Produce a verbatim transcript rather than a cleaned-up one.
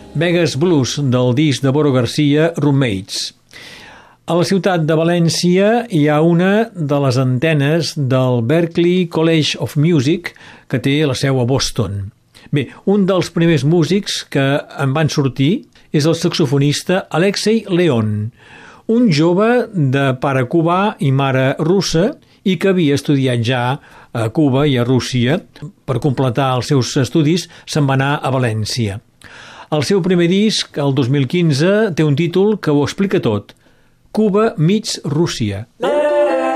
Vegas Blues, del disc de Boro Garcia, Roommates. A la ciutat de València hi ha una de les antenes del Berklee College of Music, que té la seu a Boston. Bé, un dels primers músics que en van sortir és el saxofonista Alexei Leon, un jove de pare cubà i mare russa i que havia estudiat ja a Cuba i a Rússia. Per completar els seus estudis se'n va anar a València. El seu primer disc, el dos mil quinze, té un títol que ho explica tot: Cuba meets Rússia.